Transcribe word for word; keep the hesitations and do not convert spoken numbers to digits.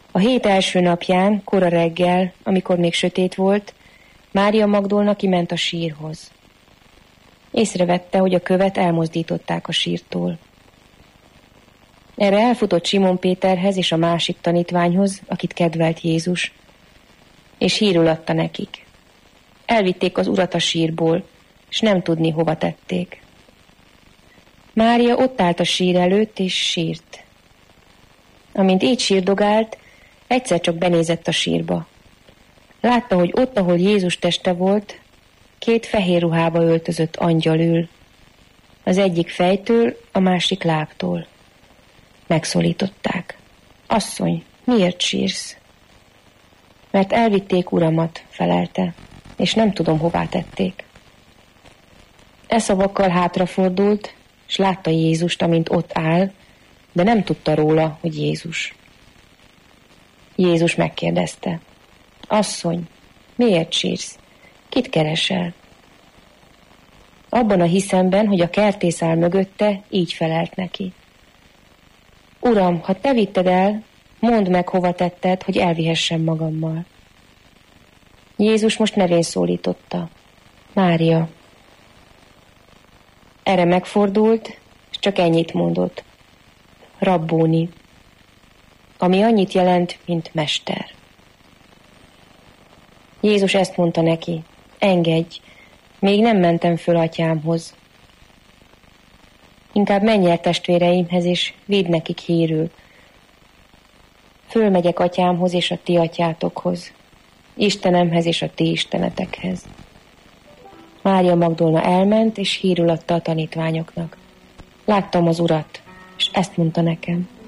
A hét első napján, kora reggel, amikor még sötét volt, Mária Magdolna kiment a sírhoz. Észrevette, hogy a követ elmozdították a sírtól. Erre elfutott Simon Péterhez és a másik tanítványhoz, akit kedvelt Jézus, és hírül adta nekik. Elvitték az urat a sírból, és nem tudni, hova tették. Mária ott állt a sír előtt, és sírt. Amint így sírdogált, egyszer csak benézett a sírba. Látta, hogy ott, ahol Jézus teste volt, két fehér ruhába öltözött angyal ül. Az egyik fejtől, a másik lábtól. Megszólították. Asszony, miért sírsz? Mert elvitték uramat, felelte, és nem tudom, hová tették. E szavakkal hátrafordult, és látta Jézust, amint ott áll, de nem tudta róla, hogy Jézus. Jézus megkérdezte. Asszony, miért sírsz? Kit keresel? Abban a hiszemben, hogy a kertész áll mögötte, így felelt neki. Uram, ha te vitted el, mondd meg, hova tetted, hogy elvihessem magammal. Jézus most nevén szólította. Mária. Erre megfordult, és csak ennyit mondott. Rabbóni, ami annyit jelent, mint mester. Jézus ezt mondta neki. Engedj, még nem mentem föl atyámhoz. Inkább menj el testvéreimhez, és vidd nekik hírül. Fölmegyek atyámhoz és a ti atyátokhoz, Istenemhez és a ti istenetekhez. Mária Magdolna elment, és hírül adta a tanítványoknak. Láttam az Urat, és ezt mondta nekem.